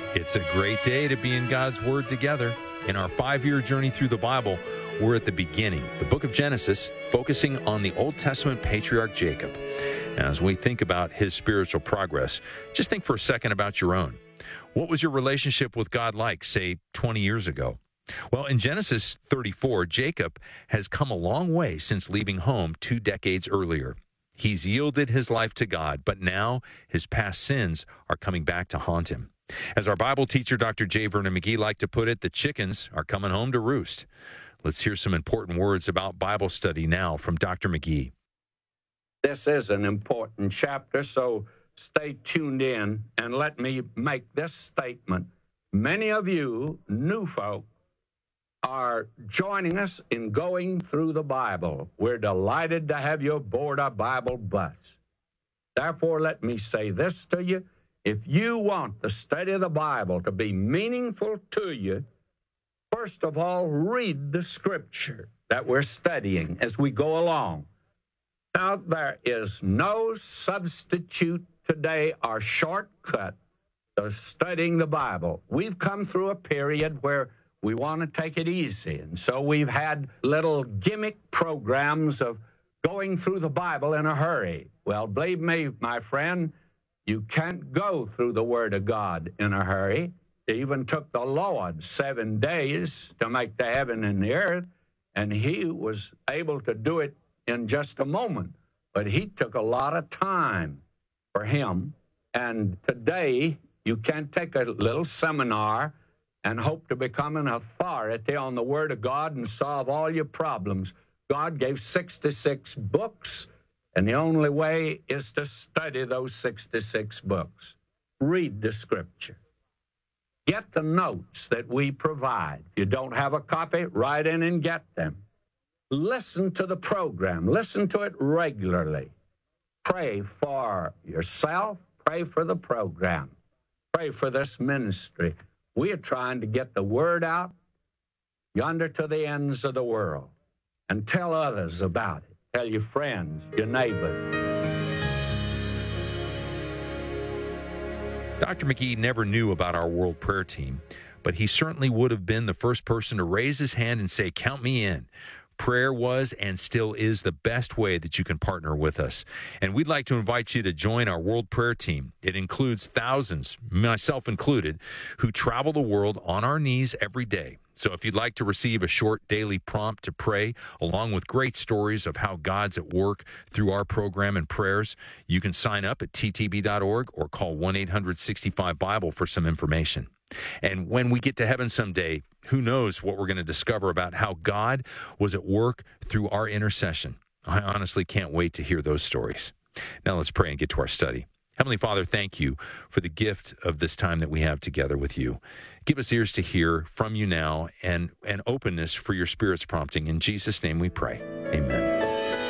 It's a great day to be in God's Word together. In our 5-year journey through the Bible, we're at the beginning, the book of Genesis, focusing on the Old Testament patriarch Jacob. And as we think about his spiritual progress, just think for a second about your own. What was your relationship with God like, say, 20 years ago? Well, in Genesis 34, Jacob has come a long way since leaving home 2 decades earlier. He's yielded his life to God, but now his past sins are coming back to haunt him. As our Bible teacher, Dr. J. Vernon McGee, liked to put it, the chickens are coming home to roost. Let's hear some important words about Bible study now from Dr. McGee. This is an important chapter, so stay tuned in and let me make this statement. Many of you new folk are joining us in going through the Bible. We're delighted to have you aboard our Bible bus. Therefore, let me say this to you. If you want the study of the Bible to be meaningful to you, first of all, read the Scripture that we're studying as we go along. Now, there is no substitute today or shortcut to studying the Bible. We've come through a period where we want to take it easy, and so we've had little gimmick programs of going through the Bible in a hurry. Well, believe me, my friend, you can't go through the Word of God in a hurry. It even took the Lord 7 days to make the heaven and the earth, and he was able to do it in just a moment. But he took a lot of time for him. And today, you can't take a little seminar and hope to become an authority on the Word of God and solve all your problems. God gave 66 books, and the only way is to study those 66 books. Read the Scripture. Get the notes that we provide. If you don't have a copy, write in and get them. Listen to the program. Listen to it regularly. Pray for yourself. Pray for the program. Pray for this ministry. We are trying to get the word out yonder to the ends of the world and tell others about it. Tell your friends, your neighbors. Dr. McGee never knew about our World Prayer Team, but he certainly would have been the first person to raise his hand and say, "Count me in." Prayer was and still is the best way that you can partner with us. And we'd like to invite you to join our World Prayer Team. It includes thousands, myself included, who travel the world on our knees every day. So if you'd like to receive a short daily prompt to pray, along with great stories of how God's at work through our program and prayers, you can sign up at ttb.org or call 1-800-65-BIBLE for some information. And when we get to heaven someday, who knows what we're going to discover about how God was at work through our intercession. I honestly can't wait to hear those stories. Now let's pray and get to our study. Heavenly Father, thank you for the gift of this time that we have together with you. Give us ears to hear from you now and an openness for your Spirit's prompting. In Jesus' name we pray. Amen.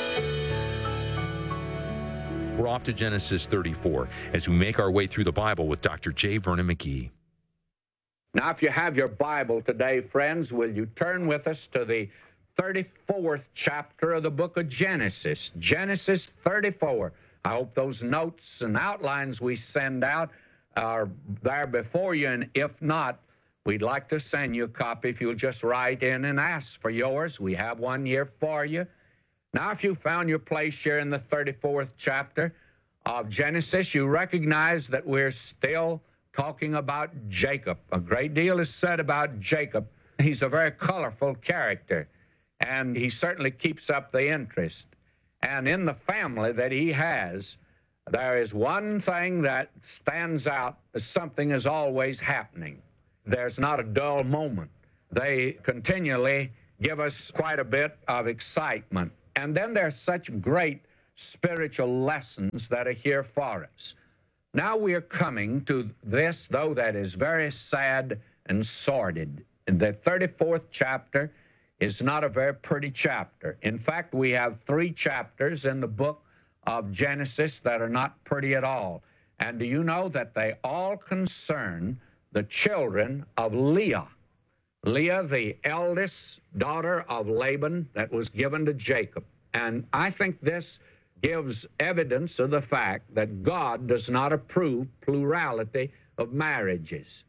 We're off to Genesis 34 as we make our way through the Bible with Dr. J. Vernon McGee. Now, if you have your Bible today, friends, will you turn with us to the 34th chapter of the book of Genesis, Genesis 34. I hope those notes and outlines we send out are there before you, and if not, we'd like to send you a copy if you'll just write in and ask for yours. We have one here for you. Now, if you found your place here in the 34th chapter of Genesis, you recognize that we're still talking about Jacob. A great deal is said about Jacob. He's a very colorful character, and he certainly keeps up the interest. And in the family that he has, there is one thing that stands out as something is always happening. There's not a dull moment. They continually give us quite a bit of excitement. And then there's such great spiritual lessons that are here for us. Now we are coming to this, though, that is very sad and sordid. The 34th chapter is not a very pretty chapter. In fact, we have 3 chapters in the book of Genesis that are not pretty at all. And do you know that they all concern the children of Leah? Leah, the eldest daughter of Laban that was given to Jacob. And I think this gives evidence of the fact that God does not approve plurality of marriages.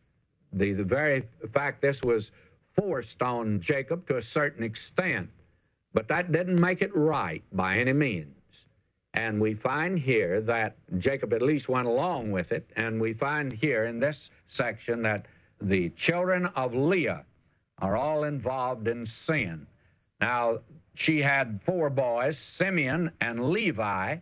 the very fact this was forced on Jacob to a certain extent, but that didn't make it right by any means. And we find here that Jacob at least went along with it, and we find here in this section that the children of Leah are all involved in sin. Now, she had 4 boys, Simeon and Levi,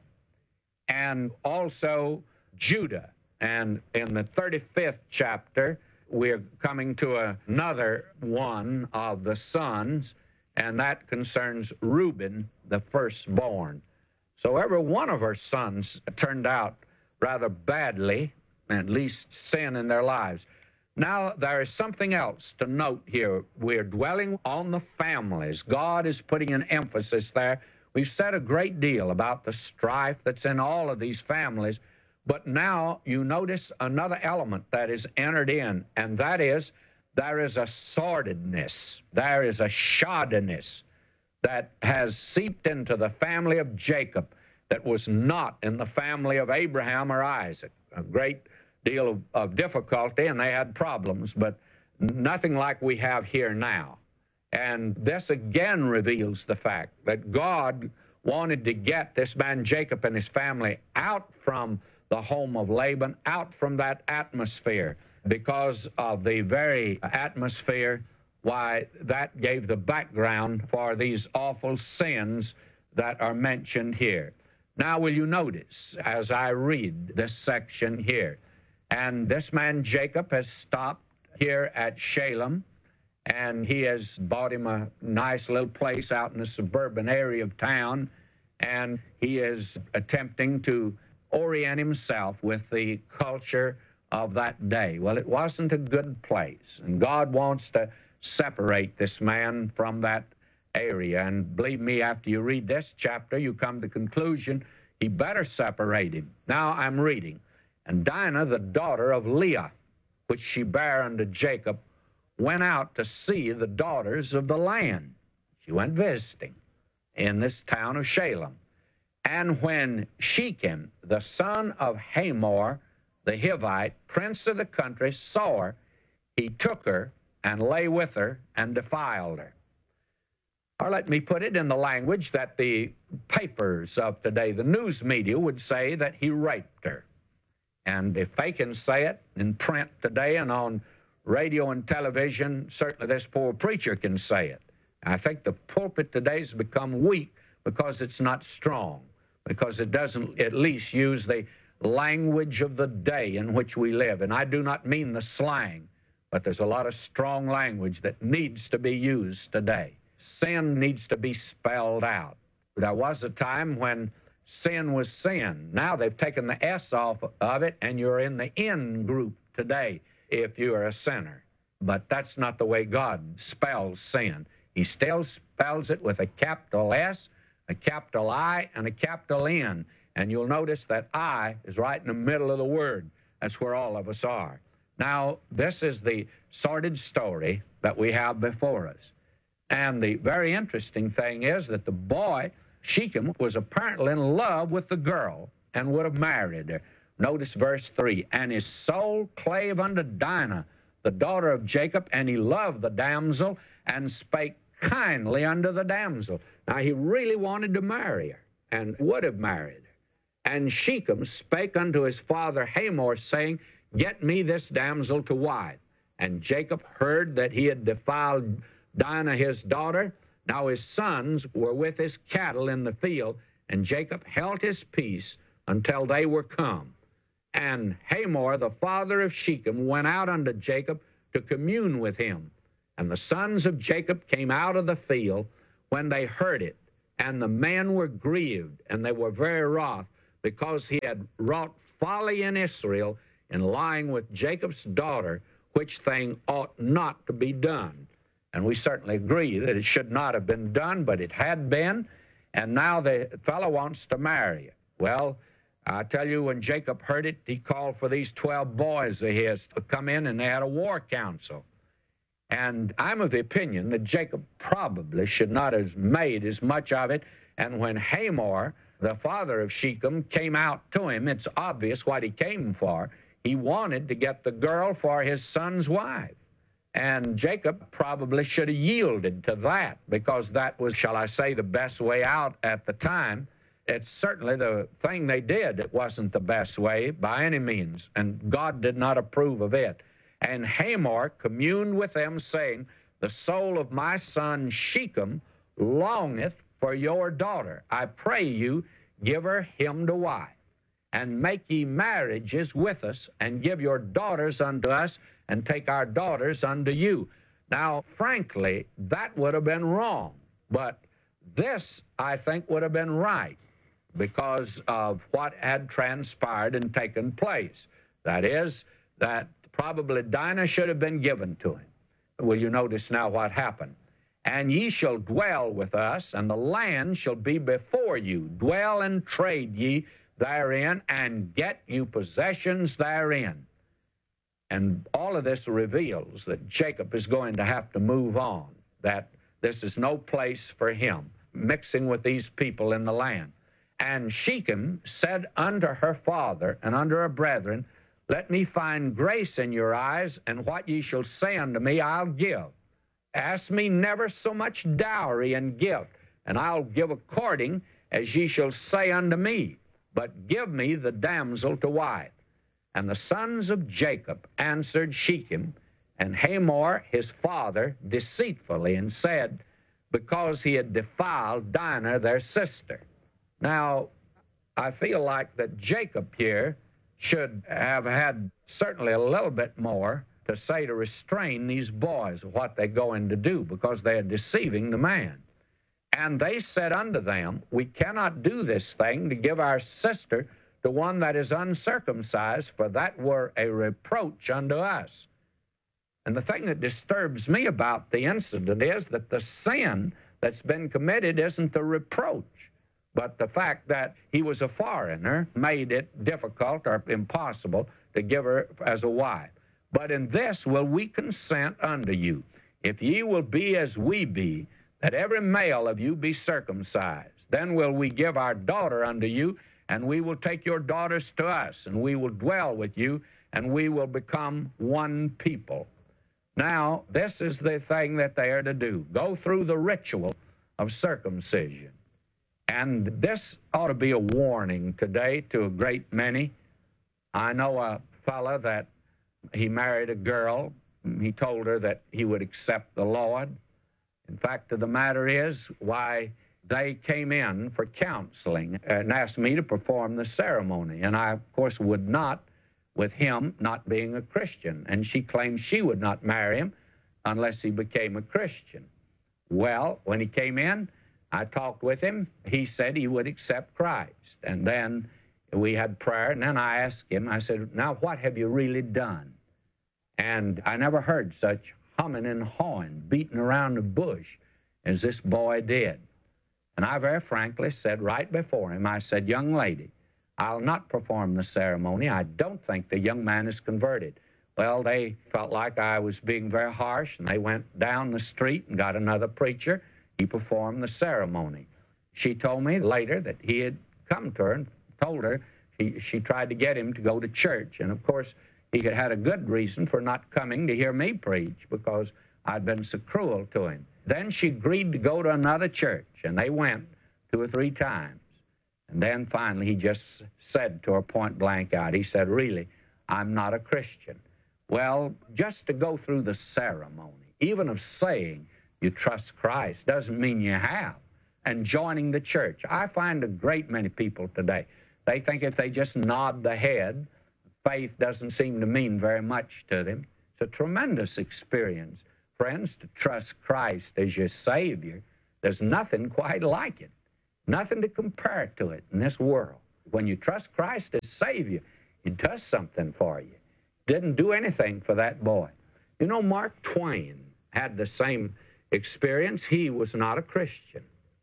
and also Judah. And in the 35th chapter, we're coming to another one of the sons, and that concerns Reuben, the firstborn. So every one of her sons turned out rather badly, at least sin in their lives. Now, there is something else to note here. We're dwelling on the families. God is putting an emphasis there. We've said a great deal about the strife that's in all of these families, but now you notice another element that is entered in, and that is there is a sordidness, there is a shoddiness that has seeped into the family of Jacob that was not in the family of Abraham or Isaac. A great deal of difficulty, and they had problems, but nothing like we have here now. And this again reveals the fact that God wanted to get this man Jacob and his family out from the home of Laban, out from that atmosphere, because of the very atmosphere, why, that gave the background for these awful sins that are mentioned here. Now, will you notice, as I read this section here, and this man Jacob has stopped here at Shalem, and he has bought him a nice little place out in the suburban area of town, and he is attempting to orient himself with the culture of that day. Well, it wasn't a good place, and God wants to separate this man from that area. And believe me, after you read this chapter, you come to the conclusion he better separate him. Now I'm reading. And Dinah, the daughter of Leah, which she bare unto Jacob, went out to see the daughters of the land. She went visiting in this town of Shalem. And when Shechem, the son of Hamor, the Hivite, prince of the country, saw her, he took her and lay with her and defiled her. Or let me put it in the language that the papers of today, the news media, would say that he raped her. And if they can say it in print today and on radio and television, certainly this poor preacher can say it. I think the pulpit today has become weak because it's not strong, because it doesn't at least use the language of the day in which we live. And I do not mean the slang, but there's a lot of strong language that needs to be used today. Sin needs to be spelled out. There was a time when sin was sin. Now they've taken the S off of it, and you're in the N group today if you're a sinner. But that's not the way God spells sin. He still spells it with a capital S, a capital I, and a capital N. And you'll notice that I is right in the middle of the word. That's where all of us are. Now, this is the sordid story that we have before us. And the very interesting thing is that the boy, Shechem, was apparently in love with the girl and would have married her. Notice verse 3, and his soul clave unto Dinah, the daughter of Jacob, and he loved the damsel and spake kindly unto the damsel. Now, he really wanted to marry her and would have married her. And Shechem spake unto his father Hamor, saying, get me this damsel to wife. And Jacob heard that he had defiled Dinah his daughter. Now his sons were with his cattle in the field, and Jacob held his peace until they were come. And Hamor, the father of Shechem, went out unto Jacob to commune with him. And the sons of Jacob came out of the field when they heard it. And the men were grieved, and they were very wroth, because he had wrought folly in Israel in lying with Jacob's daughter, which thing ought not to be done. And we certainly agree that it should not have been done, but it had been, and now the fellow wants to marry it. Well, I tell you, when Jacob heard it, he called for these 12 boys of his to come in, and they had a war council. And I'm of the opinion that Jacob probably should not have made as much of it. And when Hamor, the father of Shechem, came out to him, it's obvious what he came for. he wanted to get the girl for his son's wife. And Jacob probably should have yielded to that, because that was, shall I say, the best way out at the time. It's certainly the thing they did. It wasn't the best way by any means, and God did not approve of it. And Hamor communed with them, saying, the soul of my son Shechem longeth for your daughter. I pray you, give her him to wife, and make ye marriages with us, and give your daughters unto us, and take our daughters unto you. Now, frankly, that would have been wrong, but this, I think, would have been right, because of what had transpired and taken place. That is, that probably Dinah should have been given to him. Well, you notice now what happened. And ye shall dwell with us, and the land shall be before you. Dwell and trade ye therein, and get you possessions therein. And all of this reveals that Jacob is going to have to move on, that this is no place for him, mixing with these people in the land. And Shechem said unto her father and unto her brethren, let me find grace in your eyes, and what ye shall say unto me I'll give. Ask me never so much dowry and gift, and I'll give according as ye shall say unto me. But give me the damsel to wife. And the sons of Jacob answered Shechem and Hamor his father deceitfully, and said, because he had defiled Dinah their sister. Now, I feel like that Jacob here should have had certainly a little bit more to say to restrain these boys of what they're going to do, because they are deceiving the man. And they said unto them, we cannot do this thing to give our sister to one that is uncircumcised, for that were a reproach unto us. And the thing that disturbs me about the incident is that the sin that's been committed isn't the reproach, but the fact that he was a foreigner made it difficult or impossible to give her as a wife. But in this will we consent unto you, if ye will be as we be, that every male of you be circumcised. Then will we give our daughter unto you, and we will take your daughters to us, and we will dwell with you, and we will become one people. Now, this is the thing that they are to do, go through the ritual of circumcision. And this ought to be a warning today to a great many. I know a fella that he married a girl. He told her that he would accept the Lord. In fact, the matter is, why, they came in for counseling and asked me to perform the ceremony. And I, of course, would not, with him not being a Christian. And she claimed she would not marry him unless he became a Christian. Well, when he came in, I talked with him. He said he would accept Christ. And then we had prayer, and then I asked him, I said, now what have you really done? And I never heard such humming and hawing, beating around the bush as this boy did. And I very frankly said right before him, I said, young lady, I'll not perform the ceremony. I don't think the young man is converted. Well, they felt like I was being very harsh, and they went down the street and got another preacher. He performed the ceremony. She told me later that he had come to her and told her she tried to get him to go to church. And, of course, he had had a good reason for not coming to hear me preach, because I'd been so cruel to him. Then she agreed to go to another church, and they went 2 or 3 times. And then finally he just said to her point blank out, he said, really, I'm not a Christian. Well, just to go through the ceremony, even of saying you trust Christ, doesn't mean you have. And joining the church. I find a great many people today, they think if they just nod the head, faith doesn't seem to mean very much to them. It's a tremendous experience, friends, to trust Christ as your Savior. There's nothing quite like it, nothing to compare to it in this world. When you trust Christ as Savior, He does something for you. Didn't do anything for that boy. You know, Mark Twain had the same experience. He was not a Christian.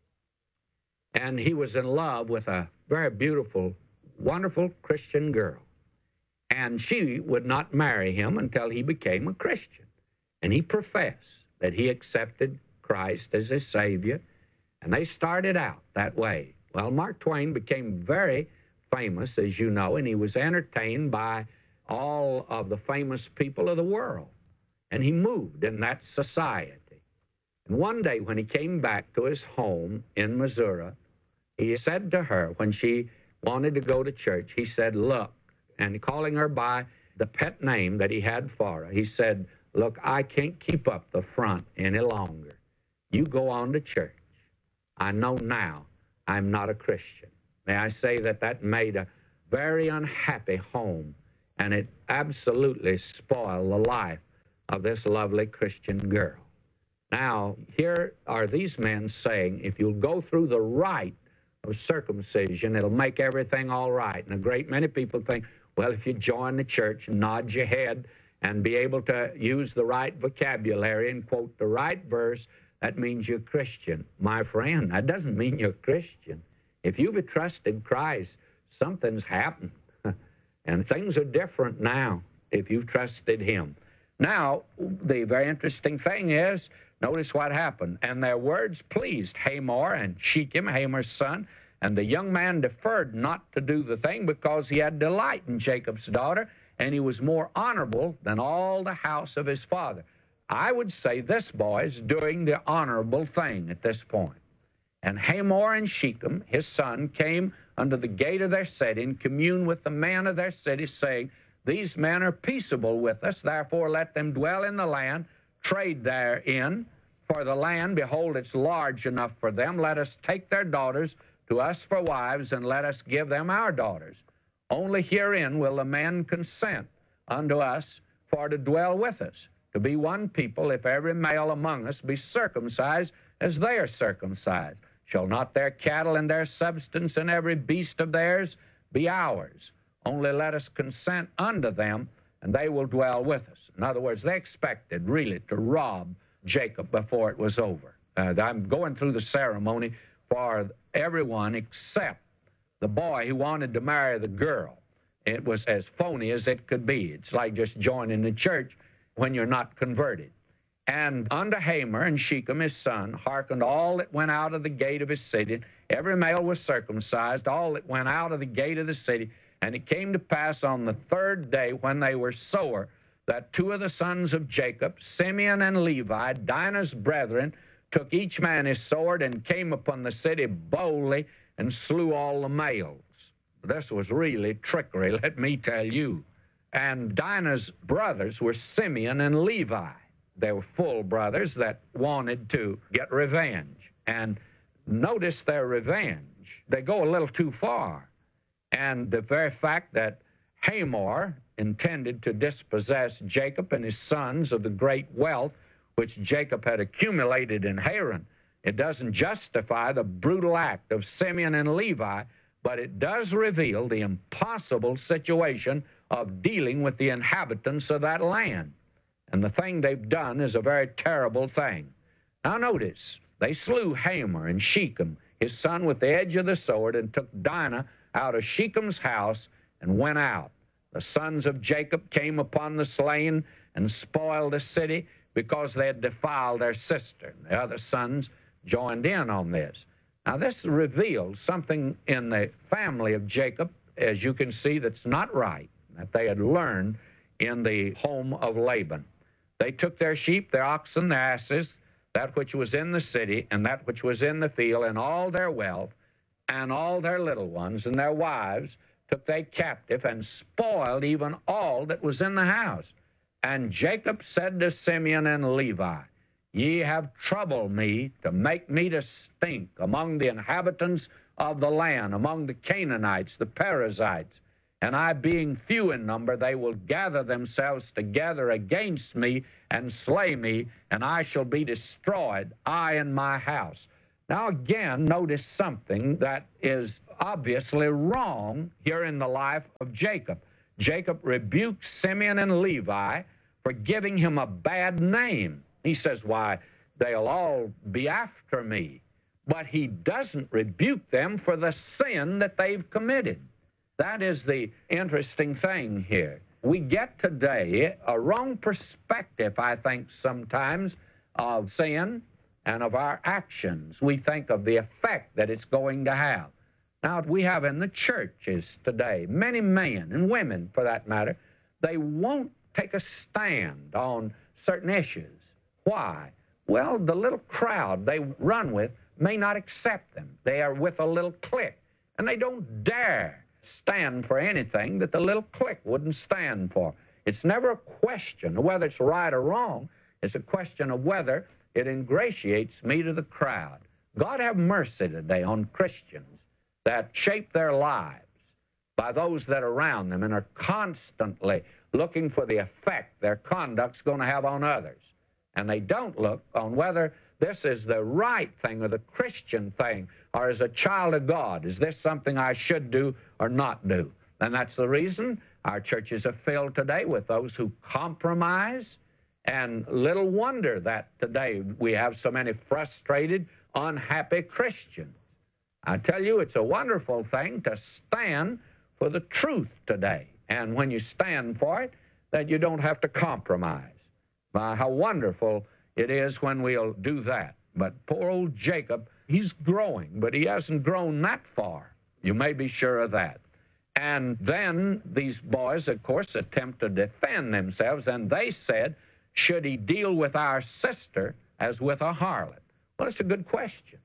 And he was in love with a very beautiful, wonderful Christian girl. And she would not marry him until he became a Christian. And he professed that he accepted Christ as his Savior. And they started out that way. Well, Mark Twain became very famous, as you know, and he was entertained by all of the famous people of the world. And he moved in that society. And one day when he came back to his home in Missouri, he said to her, when she wanted to go to church, he said, look, and calling her by the pet name that he had for her, he said, look, I can't keep up the front any longer. You go on to church. I know now I'm not a Christian. May I say that that made a very unhappy home, and it absolutely spoiled the life of this lovely Christian girl. Now, here are these men saying, if you'll go through the rite of circumcision, it'll make everything all right. And a great many people think, well, if you join the church and nod your head and be able to use the right vocabulary and quote the right verse, that means you're Christian. My friend, that doesn't mean you're Christian. If you've trusted Christ, something's happened. And things are different now if you've trusted him. Now, the very interesting thing is, notice what happened. And their words pleased Hamor and Shechem, Hamor's son, and the young man deferred not to do the thing because he had delight in Jacob's daughter, and he was more honorable than all the house of his father. I would say this boy is doing the honorable thing at this point. And Hamor and Shechem, his son, came under the gate of their city and communed with the men of their city, saying, these men are peaceable with us, therefore let them dwell in the land, trade therein. For the land, behold, it's large enough for them. Let us take their daughters to us for wives, and let us give them our daughters. Only herein will the men consent unto us for to dwell with us, to be one people, if every male among us be circumcised as they are circumcised. Shall not their cattle and their substance and every beast of theirs be ours? Only let us consent unto them, and they will dwell with us. In other words, they expected really to rob Jacob before it was over. I'm going through the ceremony for everyone except the boy who wanted to marry the girl. It was as phony as it could be. It's like just joining the church when you're not converted. And unto Hamor and Shechem his son hearkened all that went out of the gate of his city. Every male was circumcised, all that went out of the gate of the city. And it came to pass on the third day, when they were sower, that two of the sons of Jacob, Simeon and Levi, Dinah's brethren, took each man his sword and came upon the city boldly and slew all the males. This was really trickery, let me tell you. And Dinah's brothers were Simeon and Levi. They were full brothers that wanted to get revenge. And notice their revenge. They go a little too far. And the very fact that Hamor intended to dispossess Jacob and his sons of the great wealth which Jacob had accumulated in Haran, it doesn't justify the brutal act of Simeon and Levi, but it does reveal the impossible situation of dealing with the inhabitants of that land. And the thing they've done is a very terrible thing. Now notice, they slew Hamor and Shechem, his son, with the edge of the sword, and took Dinah out of Shechem's house and went out. The sons of Jacob came upon the slain and spoiled the city because they had defiled their sister. And the other sons joined in on this. Now this reveals something in the family of Jacob, as you can see, that's not right, that they had learned in the home of Laban. They took their sheep, their oxen, their asses, that which was in the city and that which was in the field, and all their wealth, and all their little ones and their wives took they captive, and spoiled even all that was in the house. And Jacob said to Simeon and Levi, ye have troubled me to make me to stink among the inhabitants of the land, among the Canaanites, the Perizzites. And I being few in number, they will gather themselves together against me and slay me, and I shall be destroyed, I and my house. Now again, notice something that is obviously wrong here in the life of Jacob. Jacob rebuked Simeon and Levi for giving him a bad name. He says, why, they'll all be after me. But he doesn't rebuke them for the sin that they've committed. That is the interesting thing here. We get today a wrong perspective, I think, sometimes of sin and of our actions. We think of the effect that it's going to have. Now, we have in the churches today many men and women, for that matter, they won't take a stand on certain issues. Why? Well, the little crowd they run with may not accept them. They are with a little clique, and they don't dare stand for anything that the little clique wouldn't stand for. It's never a question of whether it's right or wrong. It's a question of whether it ingratiates me to the crowd. God have mercy today on Christians that shape their lives by those that are around them and are constantly looking for the effect their conduct's going to have on others. And they don't look on whether this is the right thing or the Christian thing, or as a child of God, is this something I should do or not do? And that's the reason our churches are filled today with those who compromise, and little wonder that today we have so many frustrated, unhappy Christians. I tell you, it's a wonderful thing to stand for the truth today. And when you stand for it, that you don't have to compromise. How wonderful it is when we'll do that. But poor old Jacob, he's growing, but he hasn't grown that far. You may be sure of that. And then these boys, of course, attempt to defend themselves, and they said, should he deal with our sister as with a harlot? Well, it's a good question.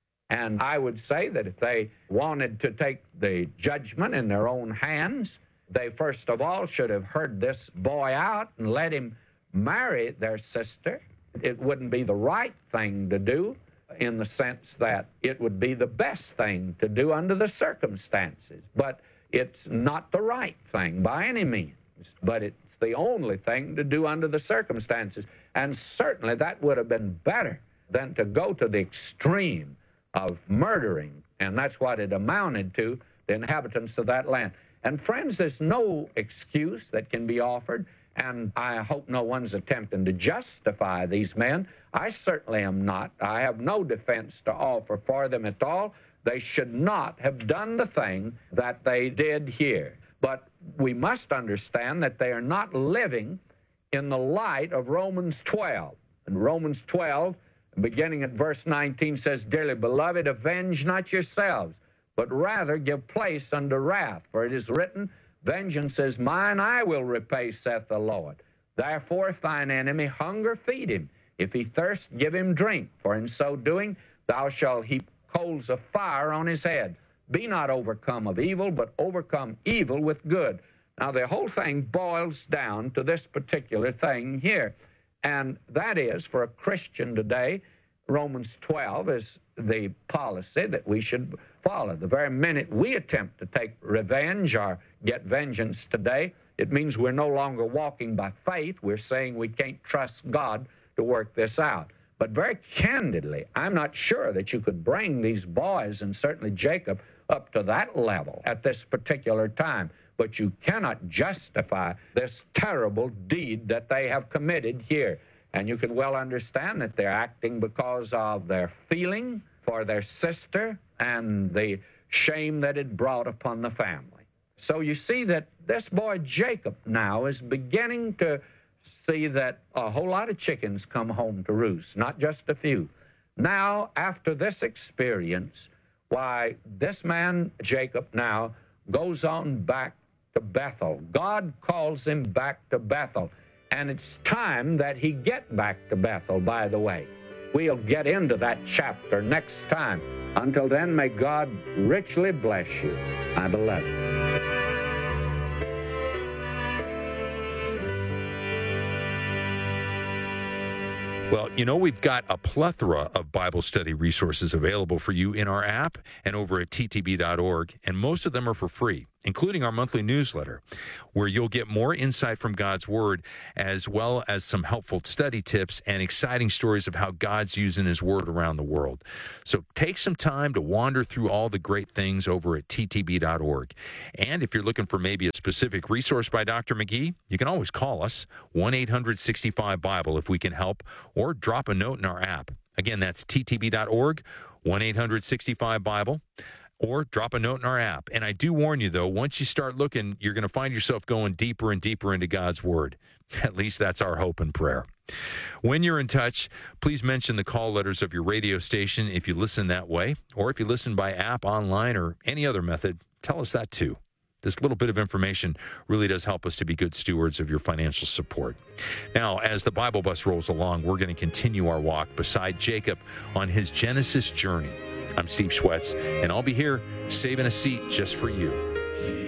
And I would say that if they wanted to take the judgment in their own hands, they first of all should have heard this boy out and let him marry their sister. It wouldn't be the right thing to do in the sense that it would be the best thing to do under the circumstances. But it's not the right thing by any means. But it's the only thing to do under the circumstances. And certainly that would have been better than to go to the extreme of murdering. And that's what it amounted to, the inhabitants of that land. And friends, there's no excuse that can be offered, and I hope no one's attempting to justify these men. I certainly am not. I have no defense to offer for them at all. They should not have done the thing that they did here. But we must understand that they are not living in the light of Romans 12. And Romans 12, beginning at verse 19, says, Dearly beloved, avenge not yourselves, but rather give place unto wrath. For it is written, Vengeance is mine, I will repay, saith the Lord. Therefore, if thine enemy hunger, feed him. If he thirst, give him drink. For in so doing, thou shalt heap coals of fire on his head. Be not overcome of evil, but overcome evil with good. Now, the whole thing boils down to this particular thing here. And that is, for a Christian today, Romans 12 is the policy that we should follow. The very minute we attempt to take revenge or get vengeance today, it means we're no longer walking by faith. We're saying we can't trust God to work this out. But very candidly, I'm not sure that you could bring these boys, and certainly Jacob, up to that level at this particular time. But you cannot justify this terrible deed that they have committed here. And you can well understand that they're acting because of their feeling for their sister and the shame that it brought upon the family. So you see that this boy Jacob now is beginning to see that a whole lot of chickens come home to roost, not just a few. Now, after this experience, why, this man Jacob now goes on back to Bethel. God calls him back to Bethel. And it's time that he get back to Bethel, by the way. We'll get into that chapter next time. Until then, may God richly bless you, my beloved. Well, you know, we've got a plethora of Bible study resources available for you in our app and over at ttb.org, and most of them are for free, including our monthly newsletter, where you'll get more insight from God's Word, as well as some helpful study tips and exciting stories of how God's using His Word around the world. So take some time to wander through all the great things over at ttb.org. And if you're looking for maybe a specific resource by Dr. McGee, you can always call us, 1-800-65-BIBLE, if we can help, or drop a note in our app. Again, that's ttb.org, 1-800-65-BIBLE. Or drop a note in our app. And I do warn you, though, once you start looking, you're going to find yourself going deeper and deeper into God's Word. At least that's our hope and prayer. When you're in touch, please mention the call letters of your radio station if you listen that way, or if you listen by app, online, or any other method, tell us that too. This little bit of information really does help us to be good stewards of your financial support. Now, as the Bible bus rolls along, we're going to continue our walk beside Jacob on his Genesis journey. I'm Steve Schwetz, and I'll be here saving a seat just for you.